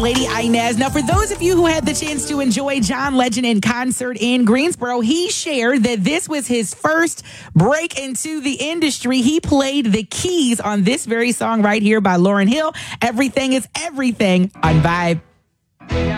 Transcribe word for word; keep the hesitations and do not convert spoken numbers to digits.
Lady Inez. Now, for those of you who had the chance to enjoy John Legend in concert in Greensboro, he shared that this was his first break into the industry. He played the keys on this very song right here by Lauryn Hill. Everything is Everything on Vibe.